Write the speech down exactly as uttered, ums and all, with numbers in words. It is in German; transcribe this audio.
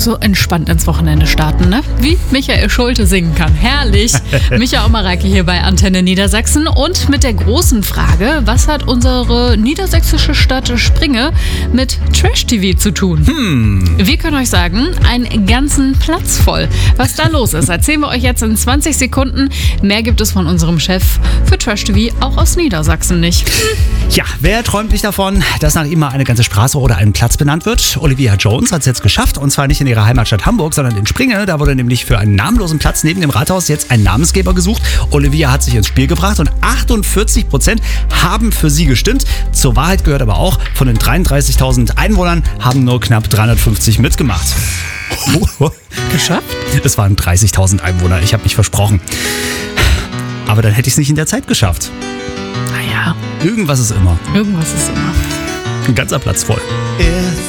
so entspannt ins Wochenende starten, ne? Wie Michael Schulte singen kann. Herrlich. Micha Omareike hier bei Antenne Niedersachsen und mit der großen Frage, was hat unsere niedersächsische Stadt Springe mit Trash-T V zu tun? Hm. Wir können euch sagen, einen ganzen Platz voll. Was da los ist, erzählen wir euch jetzt in zwanzig Sekunden. Mehr gibt es von unserem Chef für Trash-T V auch aus Niedersachsen nicht. Ja, wer träumt nicht davon, dass nach ihm mal eine ganze Straße oder ein Platz benannt wird? Olivia Jones hat es jetzt geschafft, und zwar nicht in ihrer Heimatstadt Hamburg, sondern in Springe. Da wurde nämlich für einen namenlosen Platz neben dem Rathaus jetzt ein Namensgeber gesucht. Olivia hat sich ins Spiel gebracht und achtundvierzig Prozent haben für sie gestimmt. Zur Wahrheit gehört aber auch, von den dreiunddreißigtausend Einwohnern haben nur knapp dreihundertfünfzig mitgemacht. Geschafft? Es waren dreißigtausend Einwohner, ich habe mich versprochen. Aber dann hätte ich es nicht in der Zeit geschafft. Naja, Irgendwas ist immer. irgendwas ist immer. Ein ganzer Platz voll. It's